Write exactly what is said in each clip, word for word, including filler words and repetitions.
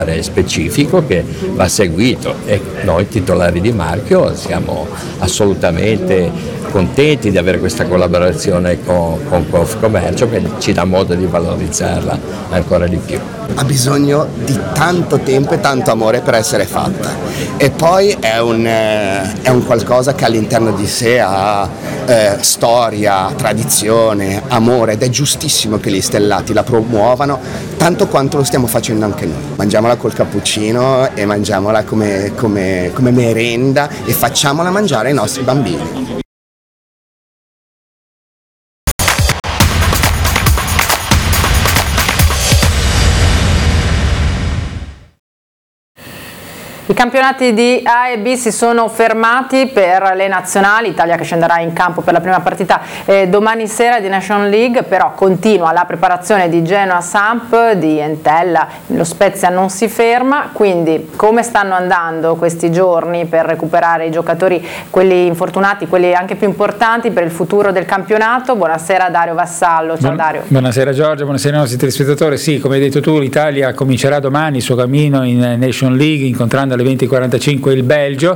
specifico che va seguito, e noi titolari di marchio siamo assolutamente contenti di avere questa collaborazione con, con Confcommercio, che ci dà modo di valorizzarla ancora di più. Ha bisogno di tanto tempo e tanto amore per essere fatta, e poi è un, eh, è un qualcosa che all'interno di sé ha eh, storia, tradizione, amore, ed è giustissimo che gli stellati la promuovano tanto quanto lo stiamo facendo anche noi. Mangiamola col cappuccino e mangiamola come, come, come merenda, e facciamola mangiare ai nostri bambini. I campionati di A e B si sono fermati per le nazionali, Italia che scenderà in campo per la prima partita eh, domani sera di National League, però continua la preparazione di Genoa Samp, di Entella, lo Spezia non si ferma. Quindi come stanno andando questi giorni per recuperare i giocatori, quelli infortunati, quelli anche più importanti per il futuro del campionato? Buonasera Dario Vassallo. Ciao Dario. Buonasera Giorgia, buonasera ai nostri telespettatori. Sì, come hai detto tu, l'Italia comincerà domani il suo cammino in National League, incontrando alle venti e quarantacinque il Belgio,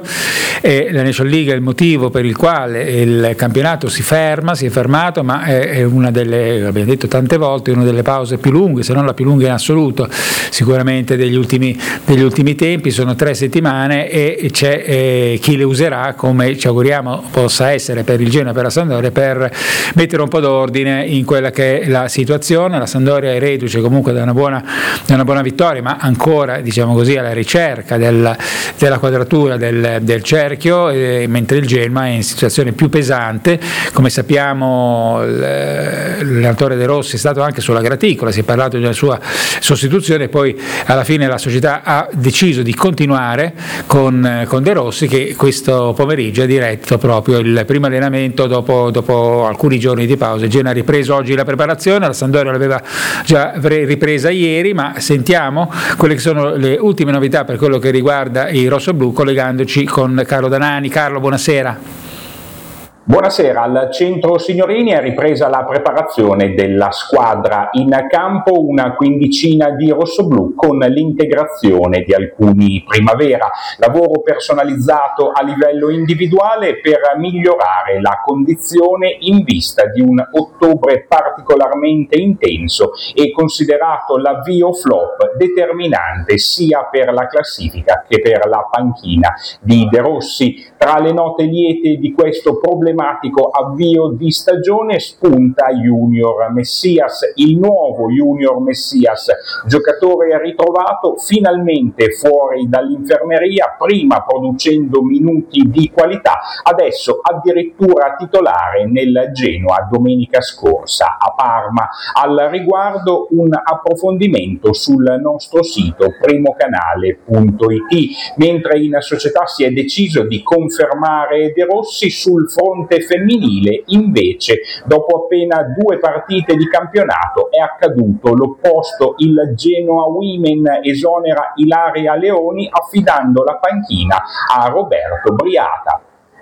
e la National League è il motivo per il quale il campionato si ferma, si è fermato, ma è una delle, l'abbiamo detto tante volte, una delle pause più lunghe, se non la più lunga in assoluto sicuramente degli ultimi, degli ultimi tempi. Sono tre settimane e c'è eh, chi le userà, come ci auguriamo possa essere per il Genoa e per la Sampdoria, per mettere un po' d'ordine in quella che è la situazione. La Sampdoria è reduce comunque da una buona, da una buona vittoria, ma ancora, diciamo così, alla ricerca del della quadratura del, del cerchio, eh, mentre il Genoa è in situazione più pesante. Come sappiamo l'allenatore De Rossi è stato anche sulla graticola, si è parlato della sua sostituzione, poi alla fine la società ha deciso di continuare con, con De Rossi, che questo pomeriggio ha diretto proprio il primo allenamento dopo, dopo alcuni giorni di pausa. Il Genoa ha ripreso oggi la preparazione, la Sampdoria l'aveva già ripresa ieri, ma sentiamo quelle che sono le ultime novità per quello che riguarda i rossoblù, collegandoci con Carlo Danani. Carlo, buonasera. Buonasera, al centro Signorini è ripresa la preparazione della squadra. In campo una quindicina di rossoblù con l'integrazione di alcuni primavera. Lavoro personalizzato a livello individuale per migliorare la condizione in vista di un ottobre particolarmente intenso e considerato l'avvio flop determinante sia per la classifica che per la panchina di De Rossi. Tra le note liete di questo problematico avvio di stagione spunta Junior Messias, il nuovo Junior Messias, giocatore ritrovato finalmente fuori dall'infermeria, prima producendo minuti di qualità, adesso addirittura titolare nel Genoa domenica scorsa a Parma. Al riguardo un approfondimento sul nostro sito primocanale punto it, mentre in società si è deciso di confermare De Rossi. Sul fronte femminile invece, dopo appena due partite di campionato, è accaduto l'opposto. Il Genoa Women esonera Ilaria Leoni affidando la panchina a Roberto Briata.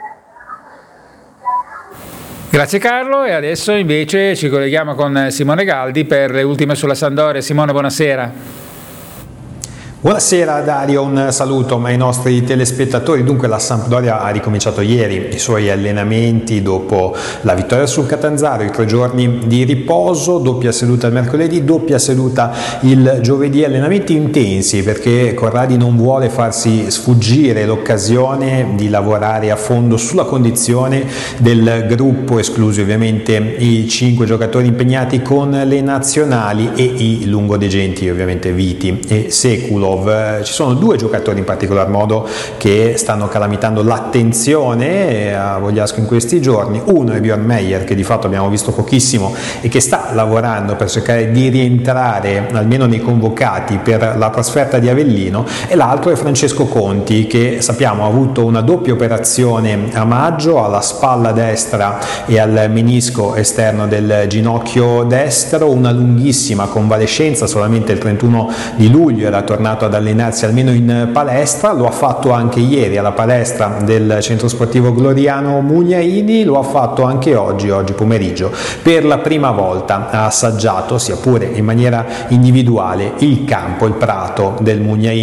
Grazie Carlo, e adesso invece ci colleghiamo con Simone Galdi per le ultime sulla Sampdoria. Simone, buonasera. Buonasera Dario, un saluto ai nostri telespettatori. Dunque la Sampdoria ha ricominciato ieri i suoi allenamenti dopo la vittoria sul Catanzaro, i tre giorni di riposo, doppia seduta il mercoledì, doppia seduta il giovedì, allenamenti intensi perché Corradi non vuole farsi sfuggire l'occasione di lavorare a fondo sulla condizione del gruppo, esclusi ovviamente i cinque giocatori impegnati con le nazionali e i lungodegenti, ovviamente Viti e Seculo. Ci sono due giocatori in particolar modo che stanno calamitando l'attenzione a Vogliasco in questi giorni. Uno è Björn Meyer, che di fatto abbiamo visto pochissimo e che sta lavorando per cercare di rientrare almeno nei convocati per la trasferta di Avellino, e l'altro è Francesco Conti, che sappiamo ha avuto una doppia operazione a maggio alla spalla destra e al menisco esterno del ginocchio destro, una lunghissima convalescenza, solamente il trentuno di luglio era tornato abituato ad allenarsi almeno in palestra, lo ha fatto anche ieri alla palestra del centro sportivo Gloriano Mugnaini, lo ha fatto anche oggi, oggi pomeriggio, per la prima volta ha assaggiato, sia pure in maniera individuale, il campo, il prato del Mugnaini.